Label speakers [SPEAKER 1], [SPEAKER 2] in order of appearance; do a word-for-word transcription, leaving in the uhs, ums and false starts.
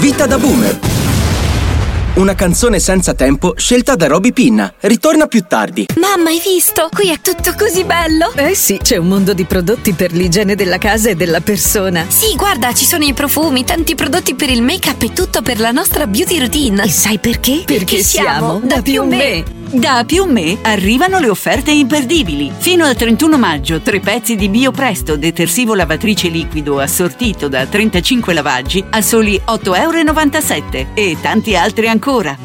[SPEAKER 1] Vita da boomer. Una canzone senza tempo scelta da Roby Pinna. Ritorna più tardi.
[SPEAKER 2] Mamma, hai visto? Qui è tutto così bello.
[SPEAKER 3] Eh sì, c'è un mondo di prodotti per l'igiene della casa e della persona.
[SPEAKER 2] Sì, guarda, ci sono i profumi, tanti prodotti per il make-up e tutto per la nostra beauty routine.
[SPEAKER 3] E sai perché?
[SPEAKER 2] Perché, Perché siamo da più me.
[SPEAKER 4] Da Più Me arrivano le offerte imperdibili. Fino al trentuno maggio, tre pezzi di Biopresto detersivo lavatrice liquido assortito da trentacinque lavaggi a soli otto e novantasette euro e tanti altri ancora.